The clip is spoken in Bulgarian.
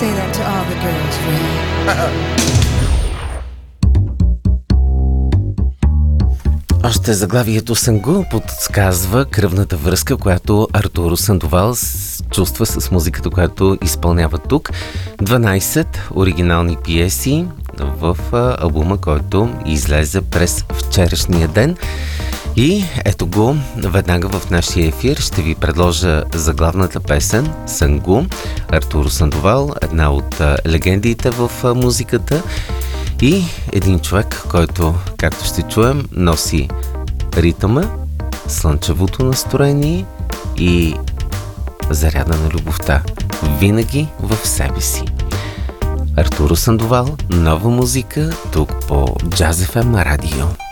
say that to all the girls, Ray. Още заглавието Сангу подсказва кръвната връзка, която Артуро Сандовал чувства с музиката, която изпълнява тук. 12 оригинални пиеси в албума, който излезе през вчерашния ден. И ето го, веднага в нашия ефир ще ви предложа заглавната песен Сангу, Артуро Сандовал, една от легендите в музиката и един човек, който, както ще чуем, носи ритъма, слънчевото настроение и заряда на любовта винаги в себе си. Артуро Сандовал, нова музика тук по Jazz FM радио.